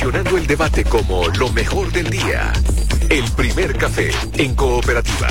posicionando el debate como lo mejor del día. El primer café en Cooperativa.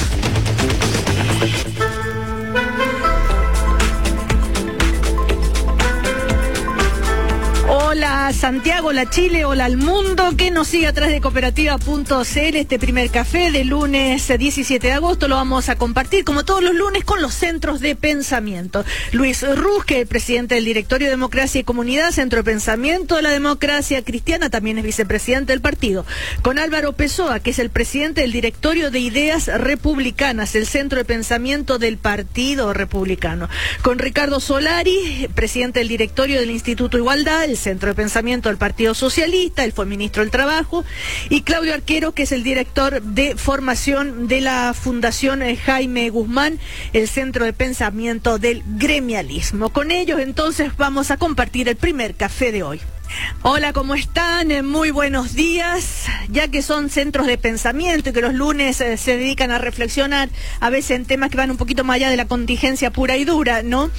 Hola Santiago, hola Chile, hola al mundo que nos sigue a través de cooperativa.cl. Este primer café de lunes 17 de agosto lo vamos a compartir como todos los lunes con los centros de pensamiento. Luis Ruz, que es el presidente del Directorio de Democracia y Comunidad, Centro de Pensamiento de la Democracia Cristiana, también es vicepresidente del partido. Con Álvaro Pessoa, que es el presidente del Directorio de Ideas Republicanas, el Centro de Pensamiento del Partido Republicano. Con Ricardo Solari, presidente del Directorio del Instituto Igualdad, el Centro de Pensamiento del Partido Socialista, él fue ministro del Trabajo, y Claudio Arquero, que es el director de formación de la Fundación Jaime Guzmán, el Centro de Pensamiento del Gremialismo. Con ellos entonces vamos a compartir el primer café de hoy. Hola, ¿cómo están? Muy buenos días. Ya que son centros de pensamiento y que los lunes se dedican a reflexionar a veces en temas que van un poquito más allá de la contingencia pura y dura, ¿no?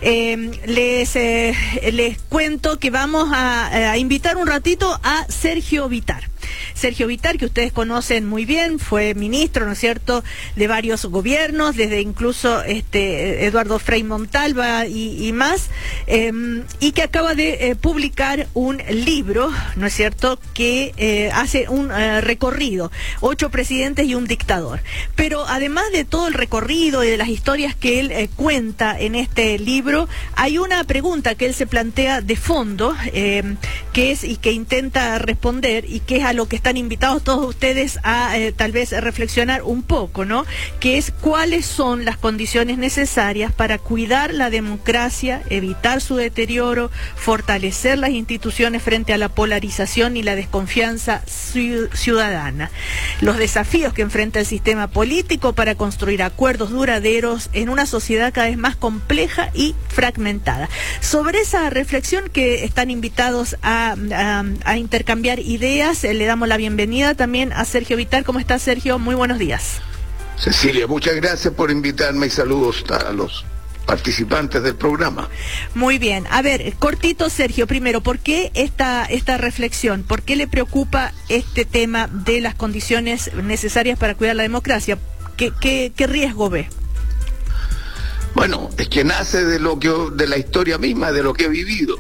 Les cuento que vamos a invitar un ratito a Sergio Vitar. Sergio Vitar, que ustedes conocen muy bien, fue ministro, ¿no es cierto?, de varios gobiernos, desde incluso Eduardo Frei Montalva y más, y que acaba de publicar un libro, ¿no es cierto?, que hace un recorrido, 8 presidentes y un dictador. Pero además de todo el recorrido y de las historias que él cuenta en este libro, hay una pregunta que él se plantea de fondo, que es y que intenta responder, y que es a lo que están invitados todos ustedes a tal vez reflexionar un poco, ¿no? Que es cuáles son las condiciones necesarias para cuidar la democracia, evitar su deterioro, fortalecer las instituciones frente a la polarización y la desconfianza ciudadana. Los desafíos que enfrenta el sistema político para construir acuerdos duraderos en una sociedad cada vez más compleja y fragmentada. Sobre esa reflexión que están invitados a intercambiar ideas, le damos la bienvenida también a Sergio Vitar. ¿Cómo está, Sergio? Muy buenos días. Cecilia, muchas gracias por invitarme y saludos a los participantes del programa. Muy bien. A ver, cortito, Sergio, primero, ¿por qué esta reflexión? ¿Por qué le preocupa este tema de las condiciones necesarias para cuidar la democracia? ¿Qué riesgo ve? Bueno, es que nace de la historia misma, de lo que he vivido.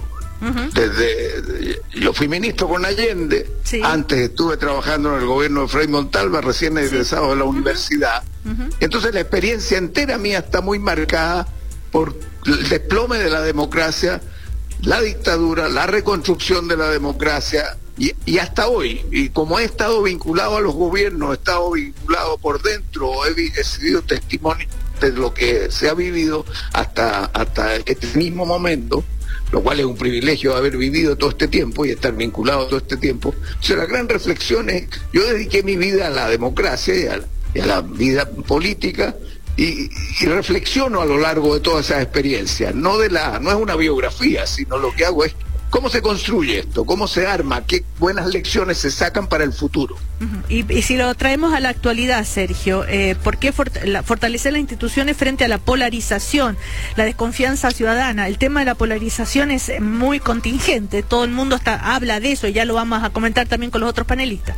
Yo fui ministro con Allende, sí. Antes estuve trabajando en el gobierno de Frei Montalva, recién egresado de la universidad. Entonces la experiencia entera mía está muy marcada por el desplome de la democracia, la dictadura, la reconstrucción de la democracia, y hasta hoy. Y como he estado vinculado a los gobiernos, he estado vinculado por dentro, he sido testimonio de lo que se ha vivido hasta este mismo momento, lo cual es un privilegio haber vivido todo este tiempo y estar vinculado todo este tiempo. Entonces la gran reflexión es, yo dediqué mi vida a la democracia y a la vida política, y reflexiono a lo largo de todas esas experiencias. No es una biografía, sino lo que hago es cómo se construye esto, cómo se arma, qué buenas lecciones se sacan para el futuro. Y si lo traemos a la actualidad, Sergio, ¿por qué fortalecer las instituciones frente a la polarización, la desconfianza ciudadana? El tema de la polarización es muy contingente, todo el mundo habla de eso, y ya lo vamos a comentar también con los otros panelistas.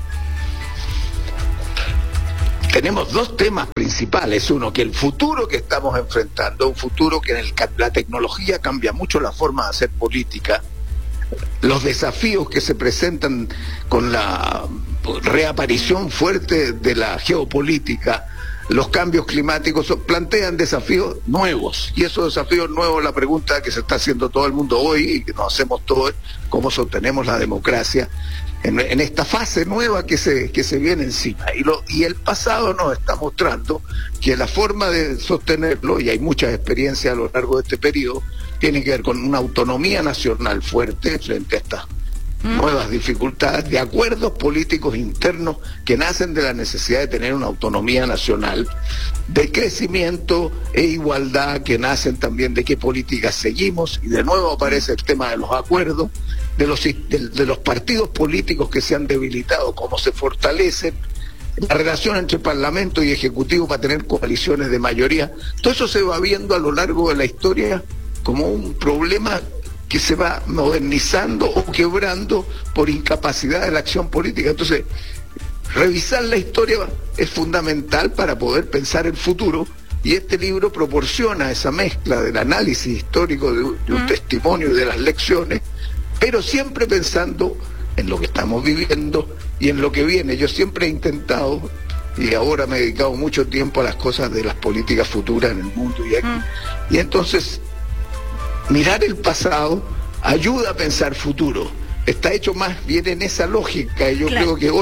Tenemos dos temas principales. Uno, que el futuro que estamos enfrentando, un futuro que la tecnología cambia mucho la forma de hacer política, los desafíos que se presentan con la reaparición fuerte de la geopolítica, los cambios climáticos plantean desafíos nuevos, y esos desafíos nuevos, la pregunta que se está haciendo todo el mundo hoy y que nos hacemos todos, es cómo sostenemos la democracia en esta fase nueva que se viene encima, y el pasado nos está mostrando que la forma de sostenerlo, y hay muchas experiencias a lo largo de este periodo, tiene que ver con una autonomía nacional fuerte frente a estas nuevas dificultades, de acuerdos políticos internos que nacen de la necesidad de tener una autonomía nacional, de crecimiento e igualdad que nacen también de qué políticas seguimos, y de nuevo aparece el tema de los acuerdos, de los partidos políticos que se han debilitado, cómo se fortalecen, la relación entre Parlamento y Ejecutivo para tener coaliciones de mayoría. Todo eso se va viendo a lo largo de la historia como un problema que se va modernizando o quebrando por incapacidad de la acción política. Entonces, revisar la historia es fundamental para poder pensar el futuro, y este libro proporciona esa mezcla del análisis histórico de un testimonio y de las lecciones, pero siempre pensando en lo que estamos viviendo y en lo que viene. Yo siempre he intentado, y ahora me he dedicado mucho tiempo a las cosas de las políticas futuras en el mundo y aquí, y entonces mirar el pasado ayuda a pensar futuro. Está hecho más bien en esa lógica, y yo creo que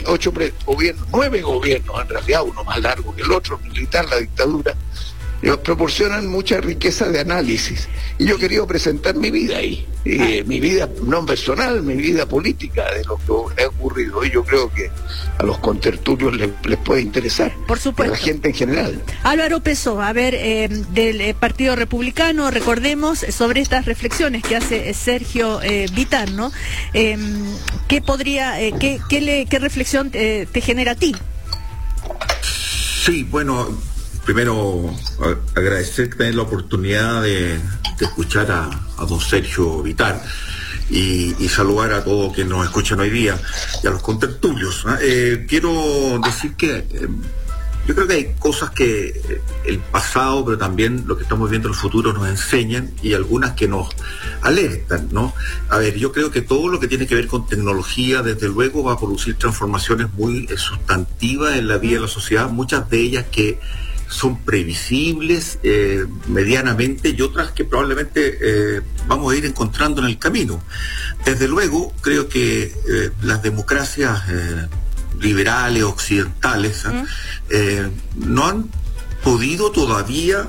9 gobiernos, en realidad uno más largo que el otro, militar, la dictadura, proporcionan mucha riqueza de análisis, y yo quería presentar mi vida ahí, mi vida no personal, mi vida política, de lo que ha ocurrido, y yo creo que a los contertulios les puede interesar. Por supuesto. A la gente en general. Álvaro Pessoa, a ver, del Partido Republicano, recordemos sobre estas reflexiones que hace Sergio Vittar, ¿no? ¿Qué podría, qué reflexión te genera a ti? Sí, bueno, primero agradecer tener la oportunidad de escuchar a don Sergio Vittar y saludar a todos que nos escuchan hoy día y a los contertulios. Quiero decir que yo creo que hay cosas que el pasado, pero también lo que estamos viendo en el futuro nos enseñan, y algunas que nos alertan, ¿no? A ver, yo creo que todo lo que tiene que ver con tecnología, desde luego, va a producir transformaciones muy sustantivas en la vida de la sociedad, muchas de ellas que son previsibles medianamente, y otras que probablemente vamos a ir encontrando en el camino. Desde luego, creo que las democracias liberales, occidentales, no han podido todavía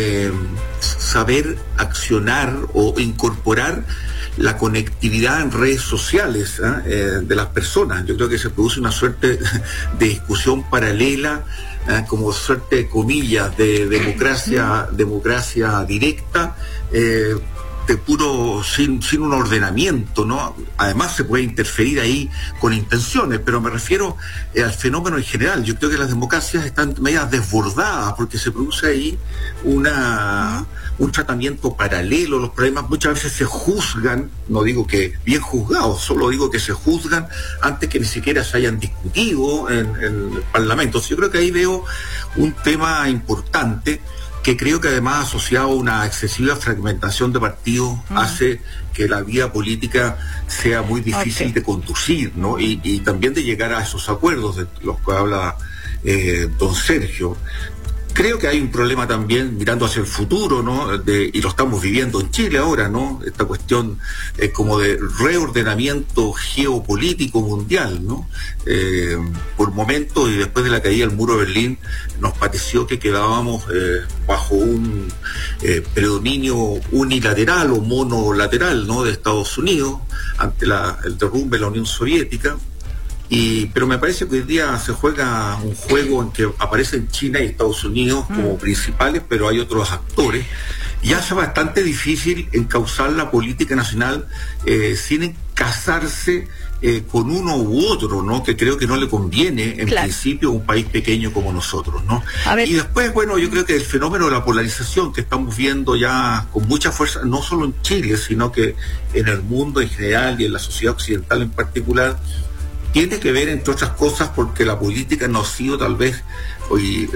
saber accionar o incorporar la conectividad en redes sociales de las personas. Yo creo que se produce una suerte de discusión paralela, como suerte de comillas, de democracia directa, de puro, sin un ordenamiento, ¿no? Además se puede interferir ahí con intenciones, pero me refiero al fenómeno en general. Yo creo que las democracias están medias desbordadas, porque se produce ahí un tratamiento paralelo. Los problemas muchas veces se juzgan, no digo que bien juzgados, solo digo que se juzgan antes que ni siquiera se hayan discutido en el Parlamento. Yo creo que ahí veo un tema importante, que creo que además asociado a una excesiva fragmentación de partidos hace que la vida política sea muy difícil de conducir, ¿no? Y también de llegar a esos acuerdos de los que habla don Sergio. Creo que hay un problema también mirando hacia el futuro, ¿no? Y lo estamos viviendo en Chile ahora, ¿no? Esta cuestión como de reordenamiento geopolítico mundial, ¿no? Por momentos, y después de la caída del muro de Berlín, nos pareció que quedábamos bajo un predominio unilateral o monolateral, ¿no? De Estados Unidos ante el derrumbe de la Unión Soviética. Pero me parece que hoy día se juega un juego en que aparecen China y Estados Unidos como principales, pero hay otros actores, y hace bastante difícil encauzar la política nacional sin casarse con uno u otro, ¿no? Que creo que no le conviene en principio a un país pequeño como nosotros, ¿no? Y después, bueno, yo creo que el fenómeno de la polarización que estamos viendo ya con mucha fuerza, no solo en Chile, sino que en el mundo en general y en la sociedad occidental en particular, tiene que ver, entre otras cosas, porque la política no ha sido tal vez hoy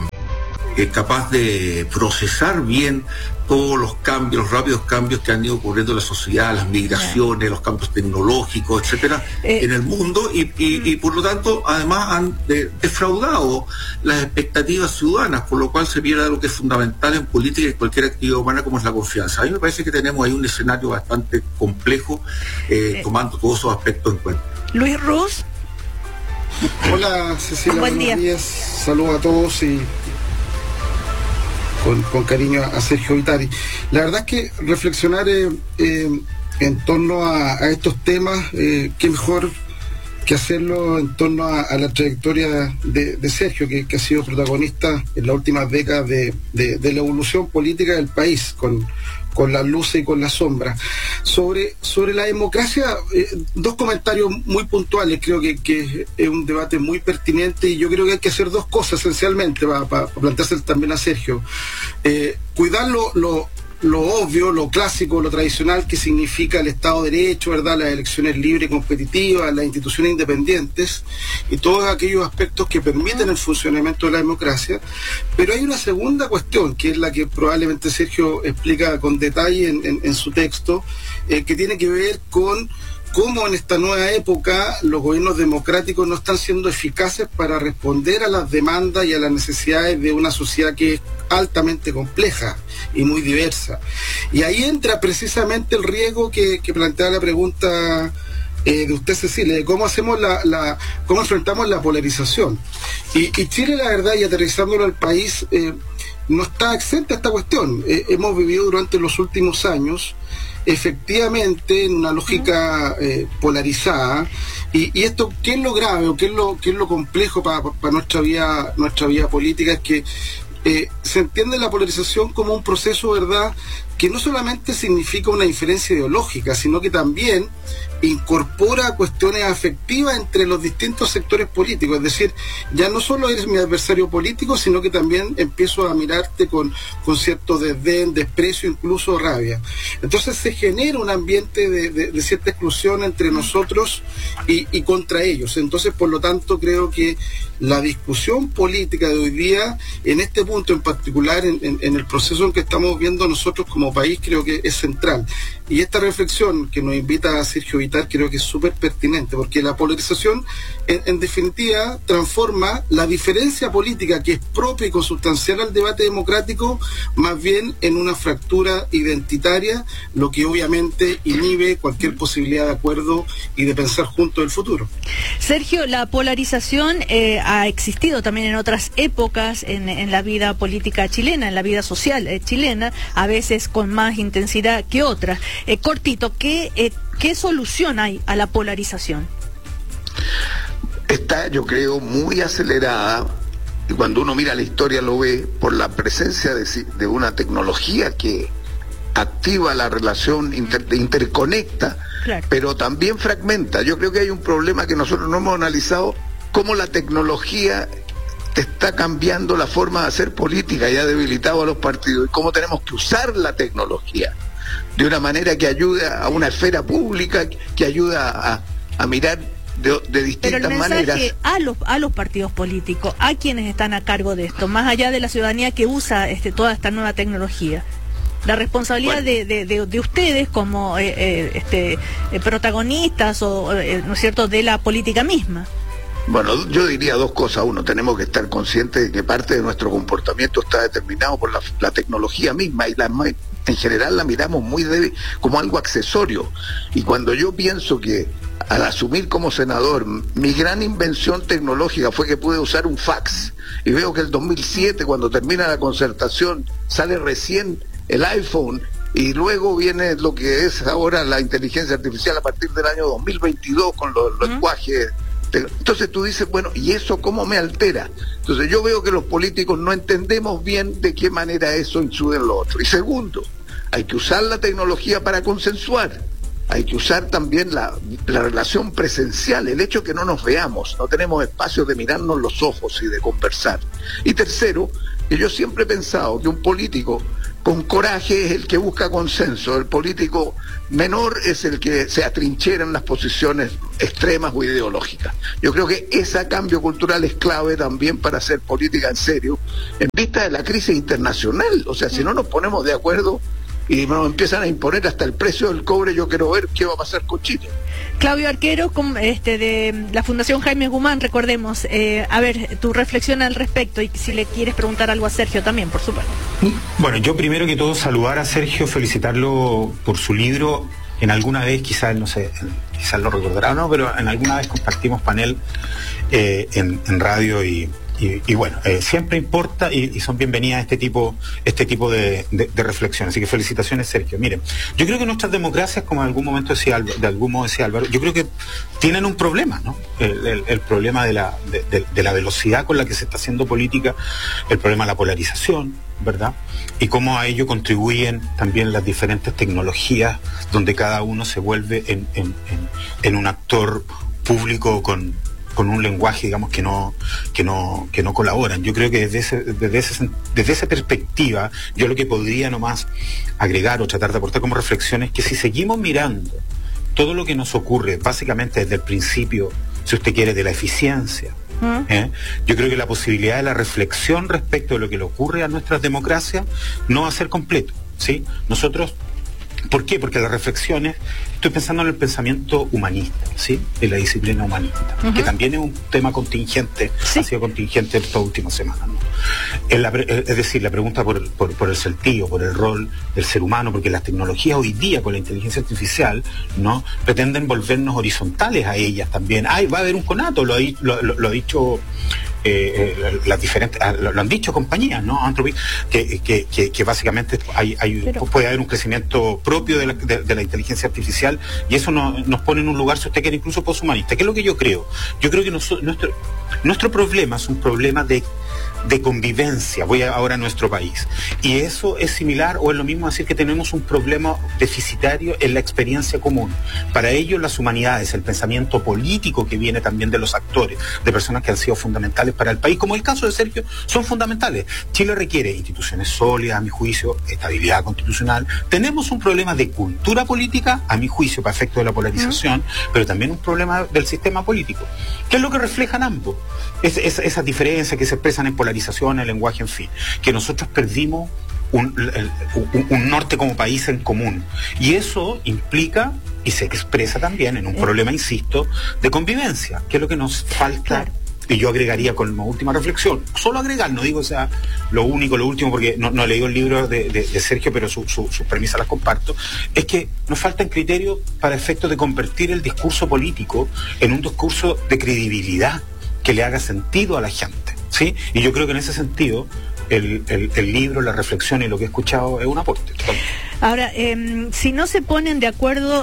capaz de procesar bien todos los cambios, los rápidos cambios que han ido ocurriendo en la sociedad, las migraciones, los cambios tecnológicos, etcétera, en el mundo, y por lo tanto, además han defraudado las expectativas ciudadanas, por lo cual se pierde algo que es fundamental en política y en cualquier actividad humana, como es la confianza. A mí me parece que tenemos ahí un escenario bastante complejo, tomando todos esos aspectos en cuenta. Luis Ruz. Hola, Cecilia, buen día. Días. Saludos a todos y con cariño a Sergio Vittar. La verdad es que reflexionar en torno a estos temas, qué mejor que hacerlo en torno a la trayectoria de Sergio, que ha sido protagonista en las últimas décadas de la evolución política del país, con las luces y con las sombras. Sobre la democracia, dos comentarios muy puntuales. Creo que es un debate muy pertinente, y yo creo que hay que hacer dos cosas esencialmente para plantearse también a Sergio. Cuidar lo obvio, lo clásico, lo tradicional que significa el Estado de Derecho, ¿verdad? Las elecciones libres y competitivas, las instituciones independientes y todos aquellos aspectos que permiten el funcionamiento de la democracia. Pero hay una segunda cuestión, que es la que probablemente Sergio explica con detalle en su texto, que tiene que ver con cómo en esta nueva época los gobiernos democráticos no están siendo eficaces para responder a las demandas y a las necesidades de una sociedad que es altamente compleja y muy diversa. Y ahí entra precisamente el riesgo que plantea la pregunta de usted, Cecilia, de cómo hacemos cómo enfrentamos la polarización. Y Chile, la verdad, y aterrizándolo al país, no está exenta a esta cuestión. Hemos vivido durante los últimos años efectivamente en una lógica polarizada, y esto, ¿qué es lo grave o qué es lo complejo para nuestra vida política? Es que se entiende la polarización como un proceso, ¿verdad?, que no solamente significa una diferencia ideológica, sino que también incorpora cuestiones afectivas entre los distintos sectores políticos. Es decir, ya no solo eres mi adversario político, sino que también empiezo a mirarte con cierto desdén, desprecio, incluso rabia. Entonces se genera un ambiente de cierta exclusión entre nosotros y contra ellos. Entonces, por lo tanto, creo que la discusión política de hoy día, en este punto en particular, en el proceso en que estamos viendo nosotros como país, creo que es central. Y esta reflexión que nos invita a Sergio Vitar creo que es súper pertinente, porque la polarización, en definitiva, transforma la diferencia política, que es propia y consustancial al debate democrático, más bien en una fractura identitaria, lo que obviamente inhibe cualquier posibilidad de acuerdo y de pensar juntos el futuro. Sergio, la polarización ha existido también en otras épocas en la vida política chilena, en la vida social chilena, a veces con más intensidad que otras. Cortito, ¿qué solución hay a la polarización? Está, yo creo, muy acelerada, y cuando uno mira la historia lo ve, por la presencia de una tecnología que activa la relación, interconecta, claro, pero también fragmenta. Yo creo que hay un problema que nosotros no hemos analizado, cómo la tecnología está cambiando la forma de hacer política y ha debilitado a los partidos, y cómo tenemos que usar la tecnología de una manera que ayude a una esfera pública, que ayuda a mirar de distintas maneras. Pero el mensaje a los partidos políticos, a quienes están a cargo de esto, más allá de la ciudadanía que usa toda esta nueva tecnología, la responsabilidad de ustedes como protagonistas o ¿no es cierto?, de la política misma. Bueno, yo diría dos cosas. Uno, tenemos que estar conscientes de que parte de nuestro comportamiento está determinado por la tecnología misma, y en general la miramos muy como algo accesorio. Y cuando yo pienso que al asumir como senador, mi gran invención tecnológica fue que pude usar un fax, y veo que el 2007, cuando termina la Concertación, sale recién el iPhone, y luego viene lo que es ahora la inteligencia artificial a partir del año 2022 con los lenguajes. Entonces tú dices, bueno, ¿y eso cómo me altera? Entonces yo veo que los políticos no entendemos bien de qué manera eso incide en lo otro. Y segundo, hay que usar la tecnología para consensuar. Hay que usar también la relación presencial, el hecho que no nos veamos, no tenemos espacios de mirarnos los ojos y de conversar. Y tercero, que yo siempre he pensado que un político con coraje es el que busca consenso, el político menor es el que se atrinchera en las posiciones extremas o ideológicas. Yo creo que ese cambio cultural es clave también para hacer política en serio, en vista de la crisis internacional. O sea, si no nos ponemos de acuerdo y nos empiezan a imponer hasta el precio del cobre, yo quiero ver qué va a pasar con Chile. Claudio Arquero, de la Fundación Jaime Guzmán, recordemos, a ver, tu reflexión al respecto, y si le quieres preguntar algo a Sergio también, por supuesto. Bueno, yo primero que todo saludar a Sergio, felicitarlo por su libro. En alguna vez, quizás, no sé, quizás lo recordará o no, pero en alguna vez compartimos panel en radio y bueno, siempre importa y son bienvenidas este tipo de reflexiones. Así que felicitaciones, Sergio. Miren, yo creo que nuestras democracias, como de algún modo decía Álvaro, yo creo que tienen un problema, ¿no? El problema de la velocidad con la que se está haciendo política, el problema de la polarización, ¿verdad? Y cómo a ello contribuyen también las diferentes tecnologías, donde cada uno se vuelve en un actor público con un lenguaje, digamos, que no colaboran. Yo creo que desde esa perspectiva, yo lo que podría nomás agregar o tratar de aportar como reflexión es que si seguimos mirando todo lo que nos ocurre, básicamente desde el principio, si usted quiere, de la eficiencia, yo creo que la posibilidad de la reflexión respecto de lo que le ocurre a nuestras democracias no va a ser completo, ¿sí? Nosotros, ¿por qué? Porque las reflexiones, estoy pensando en el pensamiento humanista, ¿sí? En la disciplina humanista, que también es un tema contingente, ha sido contingente en estas últimas semanas, ¿no? Es decir, la pregunta por el sentido, por el rol del ser humano, porque las tecnologías hoy día con la inteligencia artificial, ¿no?, pretenden volvernos horizontales a ellas también. Va a haber un conato, lo ha dicho las diferentes, lo han dicho compañías, ¿no? Anthropic, que básicamente puede haber un crecimiento propio de la inteligencia artificial, y eso nos pone en un lugar, si usted quiere, incluso poshumanista. ¿Qué es lo que yo creo? Yo creo que nuestro problema es un problema de convivencia, ahora a nuestro país, y eso es similar o es lo mismo decir que tenemos un problema deficitario en la experiencia común. Para ello, las humanidades, el pensamiento político que viene también de los actores, de personas que han sido fundamentales para el país, como el caso de Sergio, son fundamentales. Chile requiere instituciones sólidas, a mi juicio, estabilidad constitucional. Tenemos un problema de cultura política, a mi juicio, para efecto de la polarización, pero también un problema del sistema político. ¿Qué es lo que reflejan ambos? Esas diferencias que se expresan en polarización, el lenguaje, en fin, que nosotros perdimos un norte como país en común, y eso implica y se expresa también en un problema, insisto, de convivencia, que es lo que nos falta. Claro. Y yo agregaría como última reflexión, solo agregar, no digo sea lo único, lo último, porque no he leído el libro de Sergio, pero sus premisas las comparto, es que nos faltan criterios para efectos de convertir el discurso político en un discurso de credibilidad que le haga sentido a la gente, ¿sí? Y yo creo que en ese sentido el libro, la reflexión y lo que he escuchado es un aporte. Ahora, si no se ponen de acuerdo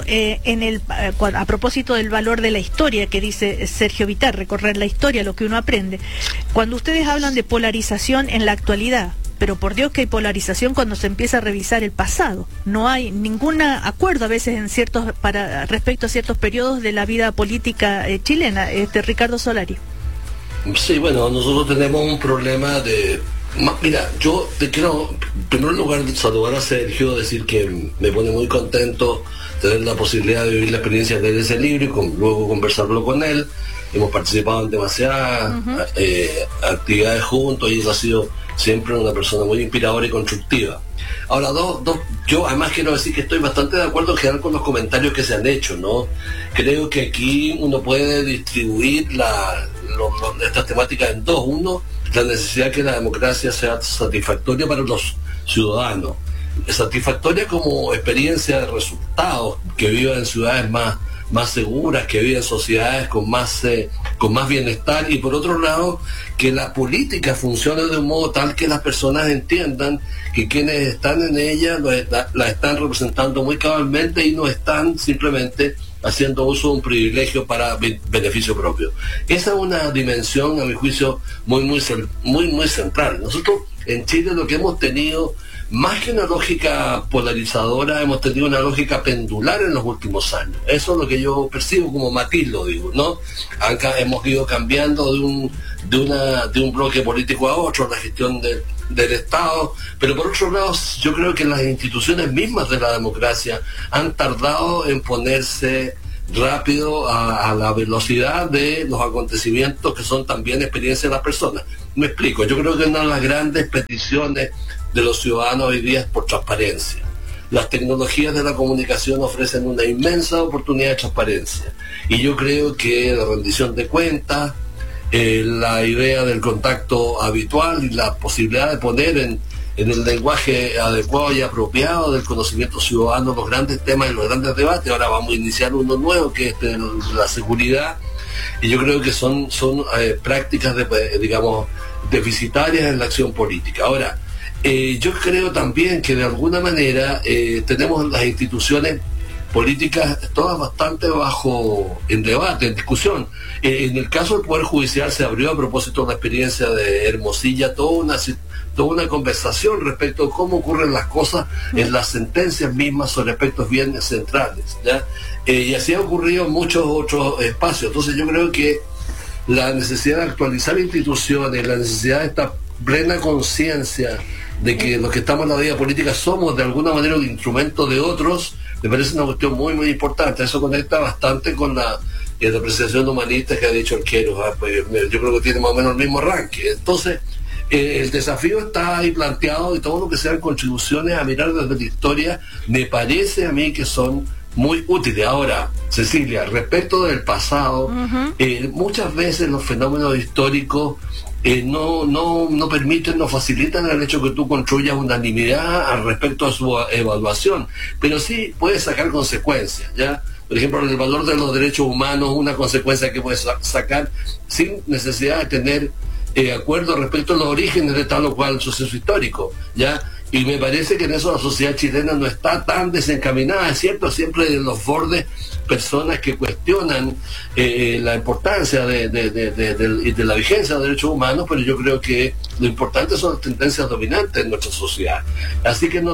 a propósito del valor de la historia que dice Sergio Vitar, recorrer la historia, lo que uno aprende, cuando ustedes hablan de polarización en la actualidad, pero por Dios que hay polarización cuando se empieza a revisar el pasado. No hay ningún acuerdo a veces respecto a ciertos periodos de la vida política chilena. Ricardo Solari. Sí, bueno, nosotros tenemos un problema de... Mira, yo te quiero, en primer lugar, saludar a Sergio, decir que me pone muy contento tener la posibilidad de vivir la experiencia de ese libro y luego conversarlo con él. Hemos participado en demasiadas actividades juntos y él ha sido siempre una persona muy inspiradora y constructiva. Ahora, yo además quiero decir que estoy bastante de acuerdo en general con los comentarios que se han hecho, ¿no? Creo que aquí uno puede distribuir estas temáticas en dos. Uno, la necesidad que la democracia sea satisfactoria para los ciudadanos, satisfactoria como experiencia de resultados, que vivan en ciudades más seguras, que vivan en sociedades con más bienestar, y por otro lado, que la política funcione de un modo tal que las personas entiendan que quienes están en ella la están representando muy cabalmente y no están simplemente haciendo uso de un privilegio para beneficio propio. Esa es una dimensión, a mi juicio, muy central. Nosotros en Chile lo que hemos tenido, más que una lógica polarizadora, hemos tenido una lógica pendular en los últimos años. Eso es lo que yo percibo como matiz, lo digo, ¿no? Acá hemos ido cambiando de un bloque político a otro, la gestión del Estado, pero por otro lado yo creo que las instituciones mismas de la democracia han tardado en ponerse rápido a la velocidad de los acontecimientos que son también experiencias de las personas. Me explico, yo creo que una de las grandes peticiones de los ciudadanos hoy día es por transparencia. Las tecnologías de la comunicación ofrecen una inmensa oportunidad de transparencia, y yo creo que la rendición de cuentas, la idea del contacto habitual y la posibilidad de poner en el lenguaje adecuado y apropiado del conocimiento ciudadano los grandes temas y los grandes debates. Ahora vamos a iniciar uno nuevo, que es la seguridad, y yo creo que son prácticas digamos deficitarias en la acción política. Ahora, yo creo también que de alguna manera tenemos las instituciones políticas todas bastante en debate, en discusión. En el caso del Poder Judicial se abrió, a propósito de la experiencia de Hermosilla, toda una conversación respecto de cómo ocurren las cosas en las sentencias mismas sobre aspectos bien centrales, ¿ya? Y así ha ocurrido en muchos otros espacios. Entonces yo creo que la necesidad de actualizar instituciones, la necesidad de esta plena conciencia de que los que estamos en la vida política somos de alguna manera un instrumento de otros, me parece una cuestión muy muy importante. Eso conecta bastante con la apreciación humanista que ha dicho Arquero, pues, yo creo que tiene más o menos el mismo arranque. Entonces el desafío está ahí planteado, y todo lo que sean contribuciones a mirar desde la historia me parece a mí que son muy útiles. Ahora, Cecilia, respecto del pasado, muchas veces los fenómenos históricos no permiten, no facilitan el hecho que tú construyas unanimidad al respecto a su evaluación, pero sí puedes sacar consecuencias, ¿ya? Por ejemplo, el valor de los derechos humanos, una consecuencia que puedes sacar sin necesidad de tener acuerdo respecto a los orígenes de tal o cual suceso histórico, ¿ya? Y me parece que en eso la sociedad chilena no está tan desencaminada, es cierto, siempre en los bordes personas que cuestionan la importancia de la vigencia de los derechos humanos, pero yo creo que lo importante son las tendencias dominantes en nuestra sociedad. Así que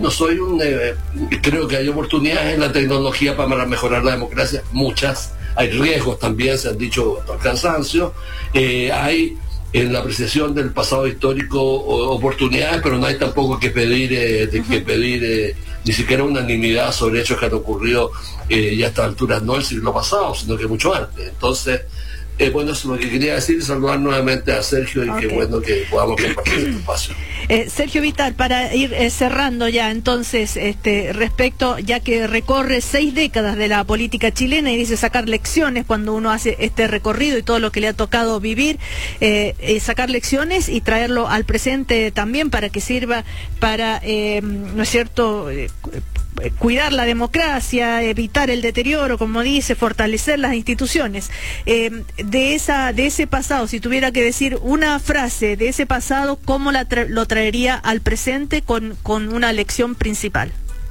creo que hay oportunidades en la tecnología para mejorar la democracia, muchas, hay riesgos también, se han dicho hasta el cansancio, hay en la apreciación del pasado histórico oportunidades, pero no hay tampoco que pedir ni siquiera unanimidad sobre hechos que han ocurrido ya a estas alturas, no el siglo pasado, sino que mucho antes. Entonces, bueno, eso es lo que quería decir, saludar nuevamente a Sergio y qué bueno que podamos compartir este espacio. Sergio Vitar, para ir cerrando ya, entonces, respecto, ya que recorre 6 décadas de la política chilena y dice sacar lecciones cuando uno hace este recorrido y todo lo que le ha tocado vivir, sacar lecciones y traerlo al presente también para que sirva para, ¿no es cierto?, cuidar la democracia, evitar el deterioro, como dice, fortalecer las instituciones. De ese pasado, si tuviera que decir una frase de ese pasado, ¿cómo lo traería al presente con una lección principal?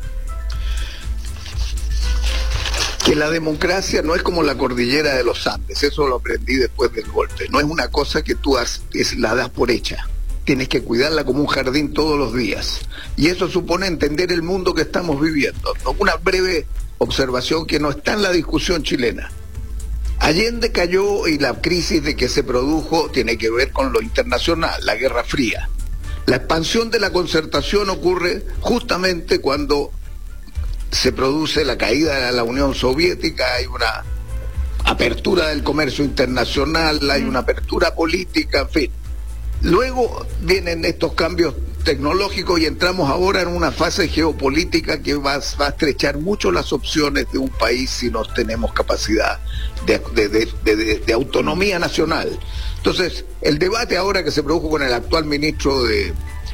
Que la democracia no es como la cordillera de los Andes, eso lo aprendí después del golpe. No es una cosa que tú la das por hecha. Tienes que cuidarla como un jardín todos los días. Y eso supone entender el mundo que estamos viviendo. Una breve observación que no está en la discusión chilena. Allende cayó y la crisis de que se produjo tiene que ver con lo internacional, la Guerra Fría. La expansión de la concertación ocurre justamente cuando se produce la caída de la Unión Soviética, hay una apertura del comercio internacional, hay una apertura política, en fin. Luego vienen estos cambios tecnológicos y entramos ahora en una fase geopolítica que va a estrechar mucho las opciones de un país si no tenemos capacidad de autonomía nacional. Entonces, el debate ahora que se produjo con el actual ministro de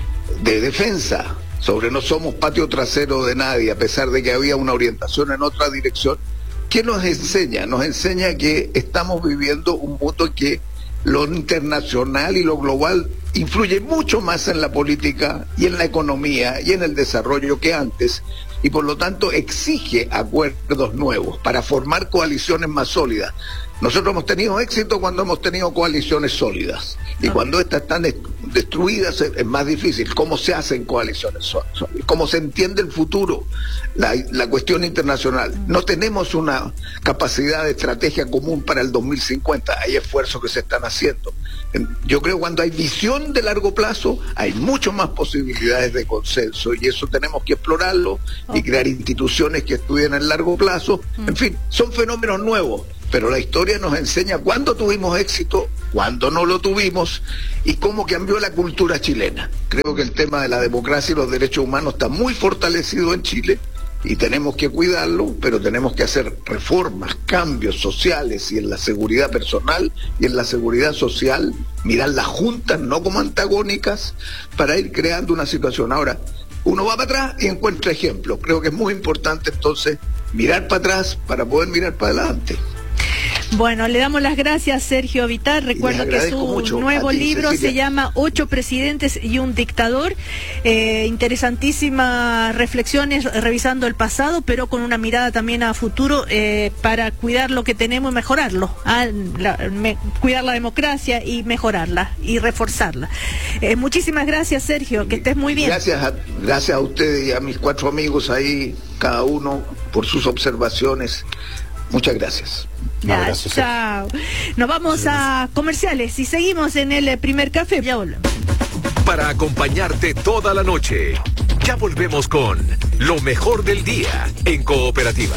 Defensa sobre no somos patio trasero de nadie, a pesar de que había una orientación en otra dirección, ¿qué nos enseña? Nos enseña que estamos viviendo un mundo en que lo internacional y lo global influye mucho más en la política y en la economía y en el desarrollo que antes, y por lo tanto exige acuerdos nuevos para formar coaliciones más sólidas. Nosotros hemos tenido éxito cuando hemos tenido coaliciones sólidas, y cuando estas están destruidas es más difícil. ¿Cómo se hacen coaliciones sólidas? ¿Cómo se entiende el futuro? La cuestión internacional. No tenemos una capacidad de estrategia común para el 2050. Hay esfuerzos que se están haciendo. Yo creo que cuando hay visión de largo plazo, hay mucho más posibilidades de consenso, y eso tenemos que explorarlo y crear instituciones que estudien el largo plazo. En fin, son fenómenos nuevos, pero la historia nos enseña cuándo tuvimos éxito, cuándo no lo tuvimos y cómo cambió la cultura chilena. Creo que el tema de la democracia y los derechos humanos está muy fortalecido en Chile y tenemos que cuidarlo, pero tenemos que hacer reformas, cambios sociales, y en la seguridad personal y en la seguridad social, mirarlas juntas, no como antagónicas, para ir creando una situación. Ahora, uno va para atrás y encuentra ejemplos. Creo que es muy importante entonces mirar para atrás para poder mirar para adelante. Bueno, le damos las gracias, Sergio Vitar. Recuerdo que su nuevo libro se llama 8 presidentes y un dictador. Interesantísimas reflexiones revisando el pasado, pero con una mirada también a futuro, para cuidar lo que tenemos y mejorarlo. Cuidar la democracia y mejorarla y reforzarla. Muchísimas gracias, Sergio, que estés muy bien. Gracias a ustedes y a mis 4 amigos ahí, cada uno por sus observaciones. Muchas gracias. Ya, abrazo, chao. Nos vamos a comerciales y seguimos en el primer café. Ya volvemos. Para acompañarte toda la noche. Ya volvemos con lo mejor del día en Cooperativa.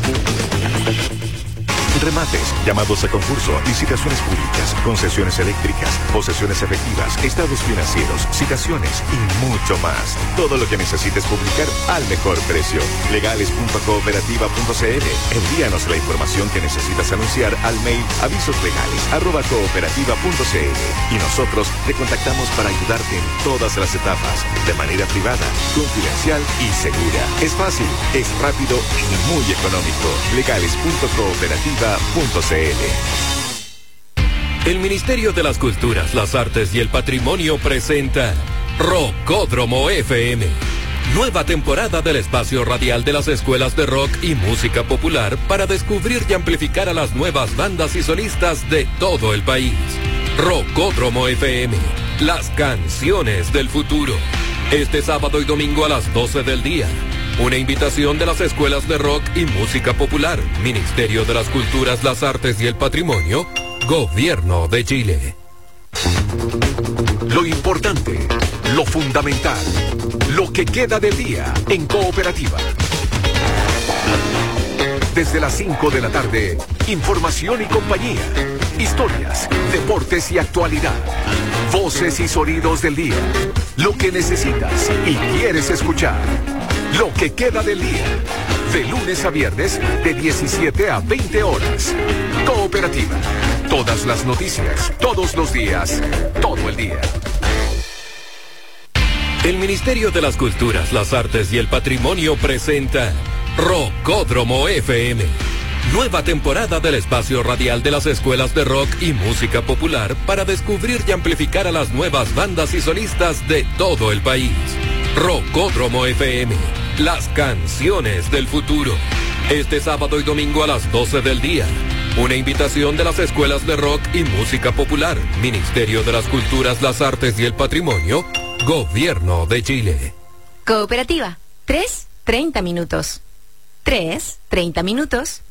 Remates, llamados a concurso, licitaciones públicas, concesiones eléctricas, posesiones efectivas, estados financieros, citaciones y mucho más. Todo lo que necesites publicar al mejor precio. Legales.cooperativa.cl. Envíanos la información que necesitas anunciar al mail avisoslegales@cooperativa.cl y nosotros te contactamos para ayudarte en todas las etapas, de manera privada, confidencial y segura. Es fácil, es rápido y muy económico. Legales.cooperativa.cl. El Ministerio de las Culturas, las Artes y el Patrimonio presenta Rockódromo FM. Nueva temporada del espacio radial de las escuelas de rock y música popular para descubrir y amplificar a las nuevas bandas y solistas de todo el país. Rockódromo FM, las canciones del futuro. Este sábado y domingo a las 12 del día. Una invitación de las escuelas de rock y música popular, Ministerio de las Culturas, las Artes y el Patrimonio, Gobierno de Chile. Lo importante, lo fundamental, lo que queda del día en Cooperativa. Desde las 5 de la tarde, información y compañía, historias, deportes y actualidad, voces y sonidos del día, lo que necesitas y quieres escuchar. Lo que queda del día, de lunes a viernes, de 17 a 20 horas. Cooperativa, todas las noticias, todos los días, todo el día. El Ministerio de las Culturas, las Artes y el Patrimonio presenta Rockódromo FM. Nueva temporada del espacio radial de las escuelas de rock y música popular para descubrir y amplificar a las nuevas bandas y solistas de todo el país. Rockódromo FM, las canciones del futuro. Este sábado y domingo a las 12 del día. Una invitación de las escuelas de rock y música popular, Ministerio de las Culturas, las Artes y el Patrimonio, Gobierno de Chile. Cooperativa, 3:30 minutos. 3:30 minutos.